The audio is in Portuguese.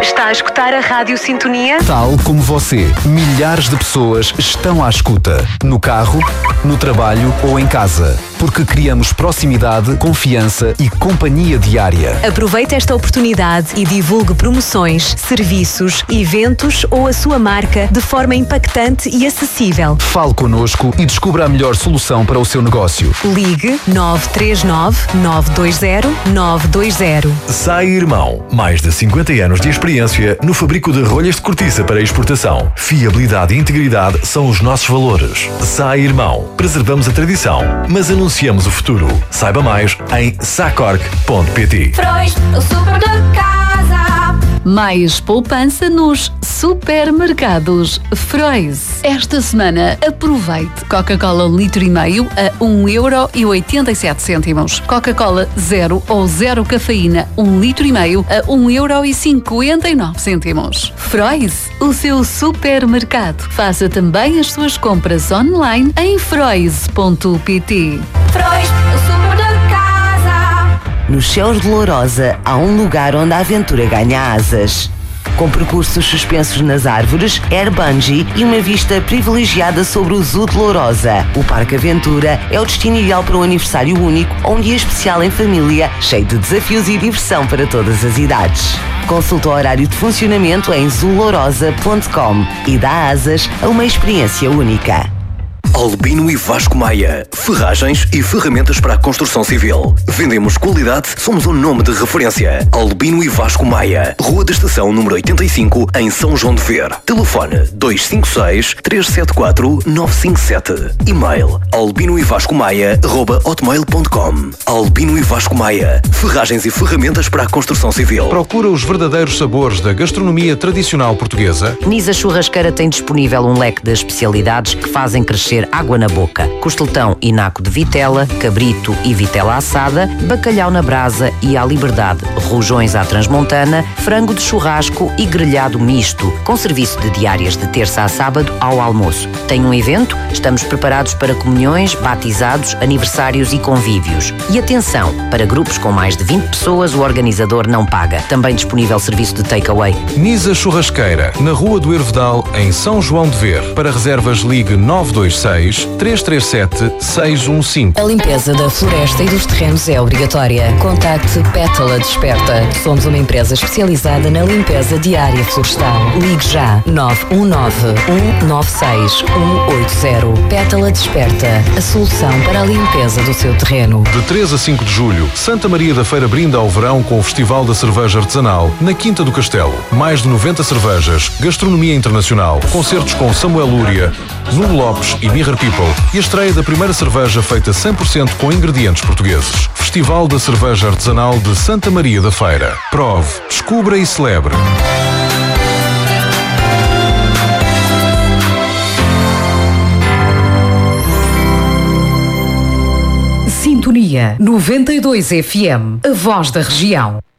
Está a escutar a Rádio Sintonia? Tal como você, milhares de pessoas estão à escuta. No carro, no trabalho ou em casa. Porque criamos proximidade, confiança e companhia diária. Aproveite esta oportunidade e divulgue promoções, serviços, eventos ou a sua marca de forma impactante e acessível. Fale connosco e descubra a melhor solução para o seu negócio. Ligue 939-920-920. Sai Irmão. Mais de 50 anos de experiência no fabrico de rolhas de cortiça para exportação. Fiabilidade e integridade são os nossos valores. Sai Irmão. Preservamos a tradição, mas anunciamos o futuro. Saiba mais em sacorc.pt. Frois, o super da casa. Mais poupança nos supermercados Frois. Esta semana aproveite Coca-Cola 1,5 litro a 1,87€. Coca-Cola 0 ou 0 cafeína 1,5 litro a 1,59€. Frois, o seu supermercado. Faça também as suas compras online em frois.pt. Frois, o super da casa. Nos céus de Lourosa há um lugar onde a aventura ganha asas. Com percursos suspensos nas árvores, air bungee e uma vista privilegiada sobre o Zoo de Lourosa. O Parque Aventura é o destino ideal para um aniversário único ou um dia especial em família, cheio de desafios e diversão para todas as idades. Consulta o horário de funcionamento em zoolourosa.com e dá asas a uma experiência única. Albino e Vasco Maia. Ferragens e ferramentas para a construção civil. Vendemos qualidade, somos um nome de referência. Albino e Vasco Maia. Rua da Estação, número 85, em São João de Ver. Telefone 256-374-957. E-mail albinoevascomaia@hotmail.com. Albino e Vasco Maia. Ferragens e ferramentas para a construção civil. Procura os verdadeiros sabores da gastronomia tradicional portuguesa? Nisa Churrasqueira tem disponível um leque de especialidades que fazem crescer água na boca. Costeletão e naco de vitela, cabrito e vitela assada, bacalhau na brasa e à liberdade, rojões à transmontana, frango de churrasco e grelhado misto, com serviço de diárias de terça a sábado ao almoço. Tem um evento? Estamos preparados para comunhões, batizados, aniversários e convívios. E atenção, para grupos com mais de 20 pessoas, o organizador não paga. Também disponível serviço de takeaway. Nisa Churrasqueira, na Rua do Hervedal, em São João de Ver. Para reservas, ligue 926-337-615. A limpeza da floresta e dos terrenos é obrigatória. Contacte Pétala Desperta. Somos uma empresa especializada na limpeza diária florestal. Ligue já 919-196-180. Pétala Desperta. A solução para a limpeza do seu terreno. De 3 a 5 de julho, Santa Maria da Feira brinda ao verão com o Festival da Cerveja Artesanal na Quinta do Castelo. Mais de 90 cervejas, gastronomia internacional, concertos com Samuel Lúria, Nuno Lopes e Mirror People e a estreia da primeira cerveja feita 100% com ingredientes portugueses. Festival da Cerveja Artesanal de Santa Maria da Feira. Prove, descubra e celebre. Sintonia 92 FM, a voz da região.